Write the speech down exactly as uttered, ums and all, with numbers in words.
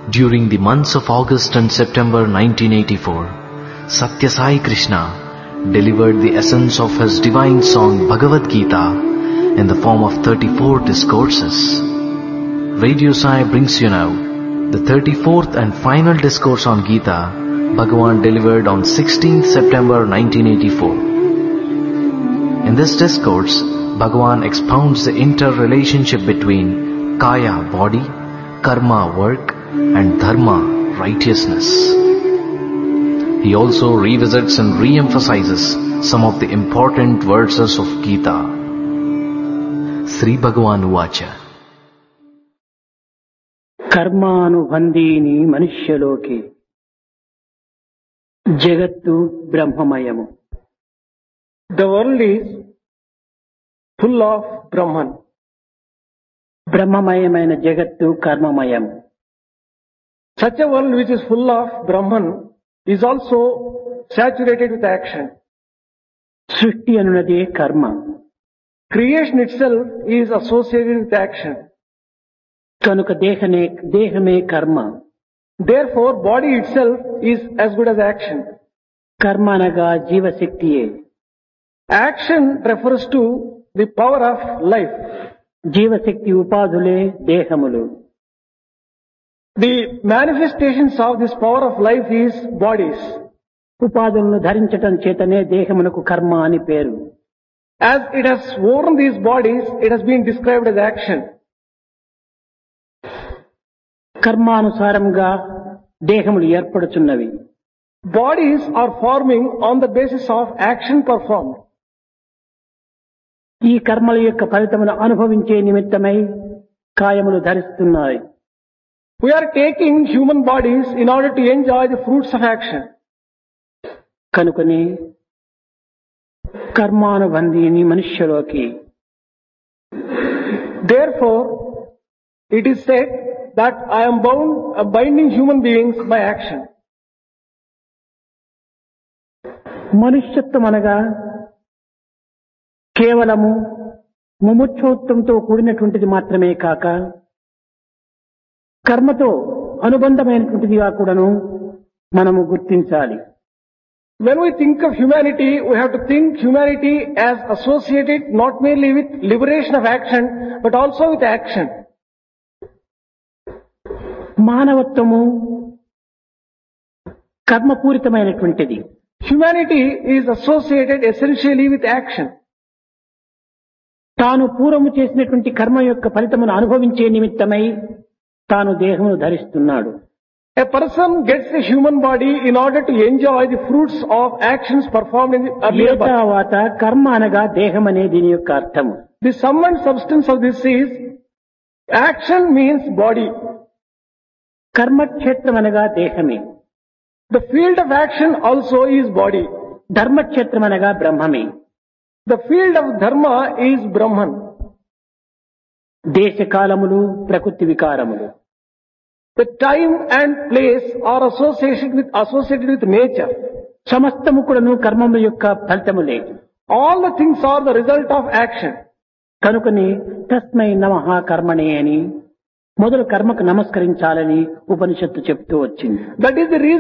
During the months of August and September nineteen eighty-four, Satya Sai Krishna delivered the essence of his divine song Bhagavad Gita in the form of thirty-four discourses. Radio Sai brings you now the thirty-fourth and final discourse on Gita Bhagavan delivered on sixteenth September nineteen eighty-four. In this discourse, Bhagavan expounds the interrelationship between Kaya body, Karma work and Dharma righteousness. He also revisits and re-emphasizes some of the important verses of Gita. Sri Bhagavan Uvacha. Karmanubandhini manushya-loke jagattu brahmamayamu. The world is full of Brahman. Brahmamayamaina jagattu karmamayamu. Such a world which is full of Brahman is also saturated with action. Srishti anunade karma. Creation itself is associated with action. Kanuka dehane dehame karma. Therefore, body itself is as good as action. Karma anaga jiva shaktiye. Action refers to the power of life. Jiva shakti upadhule dehamulu. The manifestations of this power of life is bodies. ఉపాధులను ధరించటం చేతనే దేహమునకు కర్మ అని పేరు. As it has worn these bodies, it has been described as action. కర్మానుసారంగా దేహములు ఏర్పడుచున్నవి. Bodies are forming on the basis of action performed. ఈ కర్మల యొక్క ఫలితమును అనుభవించే నిమిత్తమై కాయములు ధరిస్తున్నాయి. We are taking human bodies in order to enjoy the fruits of action. కనుకనే కర్మానుబంధీని మనుష్యలోకి. Therefore, it is said that I am bound, uh, binding human beings by action. మనుష్యత్వం అనగా కేవలము ముముక్షోత్వంతో కూడినటువంటిది మాత్రమే కాక కర్మతో అనుబంధమైనటువంటిదిగా కూడాను మనము గుర్తించాలి. When we think of humanity, we have to think humanity as associated not merely with liberation of action, but also with action. మానవత్వము కర్మపూరితమైనటువంటిది. Humanity is associated essentially with action. తాను పూర్వము చేసినటువంటి కర్మ యొక్క ఫలితమును అనుభవించే నిమిత్తమై తాను దేహమును ధరిస్తున్నాడు. A person gets a human body in order to enjoy the fruits of actions performed in the earlier birth. తర్వాత కర్మ అనగా దేహం అనే దీని యొక్క అర్థము. The sum and substance of this is action means body. కర్మక్షేత్రం అనగా దేహమే. The field of action also is body. Dharmakshetram అనగా బ్రహ్మమే. The field of dharma is Brahman. దేశకాలములు ప్రకృతి వికారములు. The time and place are associated with associated with nature. సమస్తము కూడాను కర్మముల యొక్క ఫలితములే. All the things are the result of action. కనుకని తస్మై నమః కర్మణే అని మొదలు కర్మకు నమస్కరించాలని ఉపనిషత్తు చెప్తూ వచ్చింది. That is the reason